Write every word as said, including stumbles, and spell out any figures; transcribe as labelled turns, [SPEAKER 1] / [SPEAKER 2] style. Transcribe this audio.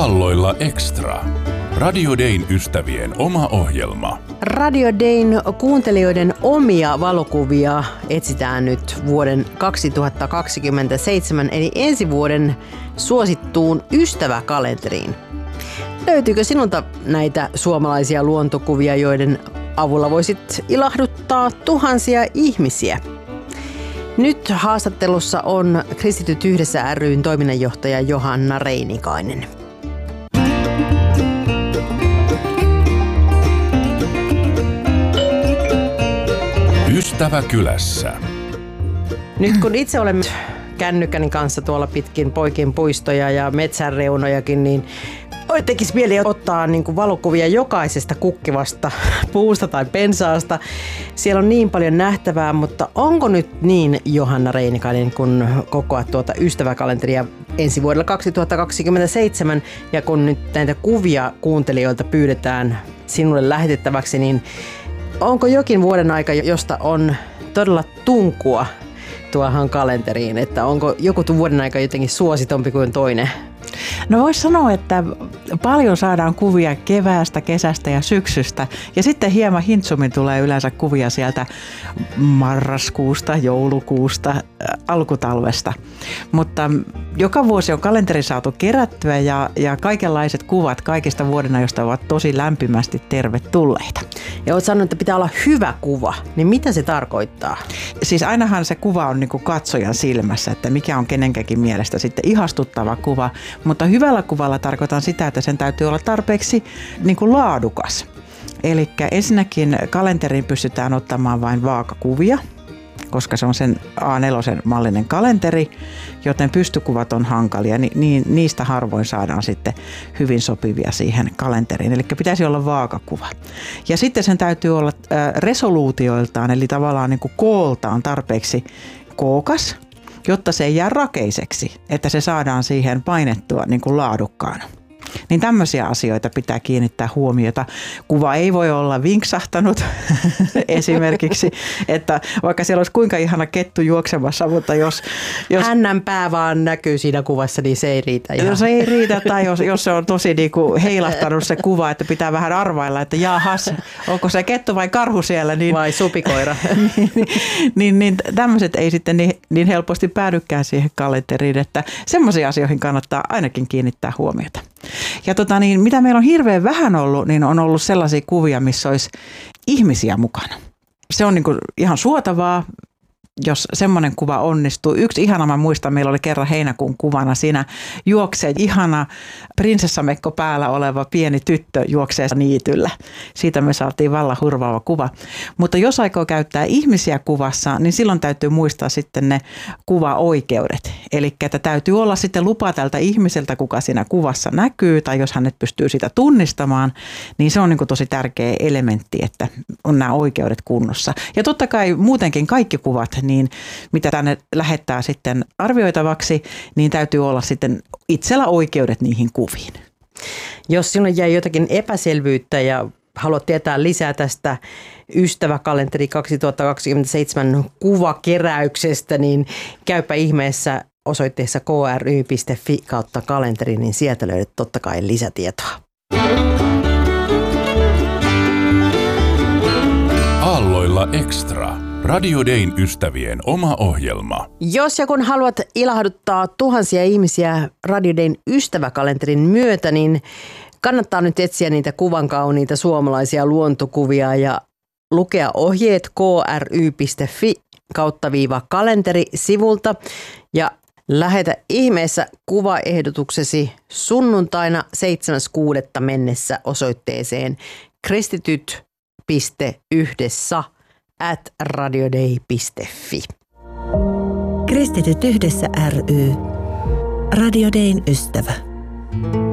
[SPEAKER 1] Aalloilla Extra. Radio Dayn ystävien oma ohjelma.
[SPEAKER 2] Radio Dayn kuuntelijoiden omia valokuvia etsitään nyt vuoden kaksituhattakaksikymmentäseitsemän eli ensi vuoden suosittuun ystäväkalenteriin. Löytyykö sinulta näitä suomalaisia luontokuvia, joiden avulla voisit ilahduttaa tuhansia ihmisiä? Nyt haastattelussa on Kristityt yhdessä ry:n toiminnanjohtaja Johanna Reinikainen.
[SPEAKER 1] Ystävä kylässä.
[SPEAKER 2] Nyt kun itse olen kännykkäni kanssa tuolla pitkin poikin puistoja ja metsän reunojakin, niin tekisi mieli ottaa niin kuin valokuvia jokaisesta kukkivasta puusta tai pensaasta. Siellä on niin paljon nähtävää, mutta onko nyt niin, Johanna Reinikainen, kun kokoat tuota ystäväkalenteria ensi vuodella kaksituhattakaksikymmentäseitsemän ja kun nyt näitä kuvia kuuntelijoilta pyydetään sinulle lähetettäväksi, niin onko jokin vuoden aika, josta on todella tunkua tuohon kalenteriin, että onko joku vuoden aika jotenkin suositompi kuin toinen?
[SPEAKER 3] No voisi sanoa, että paljon saadaan kuvia keväästä, kesästä ja syksystä ja sitten hieman hintsummin tulee yleensä kuvia sieltä marraskuusta, joulukuusta, alkutalvesta. Mutta joka vuosi on kalenteri saatu kerättyä ja, ja kaikenlaiset kuvat kaikista vuodenajoista ovat tosi lämpimästi tervetulleita.
[SPEAKER 2] Ja olet sanonut, että pitää olla hyvä kuva, niin mitä se tarkoittaa?
[SPEAKER 3] Siis ainahan se kuva on niin kuin katsojan silmässä, että mikä on kenenkäkin mielestä sitten ihastuttava kuva. Mutta hyvällä kuvalla tarkoitan sitä, että sen täytyy olla tarpeeksi niin kuin laadukas. Eli ensinnäkin kalenteriin pystytään ottamaan vain vaakakuvia, koska se on sen A neljä mallinen kalenteri, joten pystykuvat on hankalia, niin niistä harvoin saadaan sitten hyvin sopivia siihen kalenteriin. Eli pitäisi olla vaakakuva. Ja sitten sen täytyy olla resoluutioiltaan, eli tavallaan niin kuin kooltaan tarpeeksi kookas, jotta se ei jää rakeiseksi, että se saadaan siihen painettua niin kuin laadukkaana. Niin tämmöisiä asioita pitää kiinnittää huomiota. Kuva ei voi olla vinksahtanut esimerkiksi, että vaikka siellä olisi kuinka ihana kettu juoksemassa, mutta jos... jos
[SPEAKER 2] hännän pää vaan näkyy siinä kuvassa, niin se ei riitä.
[SPEAKER 3] Ihan. Se ei riitä, tai jos, jos se on tosi niin kuin heilahtanut se kuva, että pitää vähän arvailla, että jaahas, onko se kettu vai karhu siellä? Niin,
[SPEAKER 2] vai supikoira.
[SPEAKER 3] niin, niin, niin tämmöiset ei sitten niin, niin helposti päädykään siihen kalenteriin, että semmoisiin asioihin kannattaa ainakin kiinnittää huomiota. Ja tota niin, mitä meillä on hirveän vähän ollut, niin on ollut sellaisia kuvia, missä olisi ihmisiä mukana. Se on niin kuin ihan suotavaa, jos semmoinen kuva onnistuu. Yksi ihana, mä muistan, meillä oli kerran heinäkuun kuvana, siinä juoksee ihana prinsessamekko päällä oleva pieni tyttö juoksee niityllä. Siitä me saatiin vallan hurvaava kuva. Mutta jos aikoo käyttää ihmisiä kuvassa, niin silloin täytyy muistaa sitten ne kuvaoikeudet. Eli että täytyy olla sitten lupa tältä ihmiseltä, kuka siinä kuvassa näkyy, tai jos hänet pystyy sitä tunnistamaan, niin se on niin kuin tosi tärkeä elementti, että on nämä oikeudet kunnossa. Ja totta kai muutenkin kaikki kuvat, niin mitä tänne lähettää sitten arvioitavaksi, niin täytyy olla sitten itsellä oikeudet niihin kuviin.
[SPEAKER 2] Jos sinulle jäi jotakin epäselvyyttä ja haluat tietää lisää tästä ystäväkalenteri kaksituhattakaksikymmentäseitsemän kuvakeräyksestä, niin käypä ihmeessä osoitteessa k r y piste f i kautta kalenteri, niin sieltä löydät totta kai lisätietoa.
[SPEAKER 1] Aalloilla Extra. Radio Dayn ystävien oma ohjelma.
[SPEAKER 2] Jos ja kun haluat ilahduttaa tuhansia ihmisiä Radio Dayn ystäväkalenterin myötä, niin kannattaa nyt etsiä niitä kuvan kauniita suomalaisia luontokuvia ja lukea ohjeet k r y piste f i kautta viiva kalenteri sivulta ja lähetä ihmeessä kuvaehdotuksesi sunnuntaina seitsemäs kuudetta mennessä osoitteeseen kristityt piste yhdessä at radioday piste f i.
[SPEAKER 4] Kristityt yhdessä ry. Radio Dayn ystävä.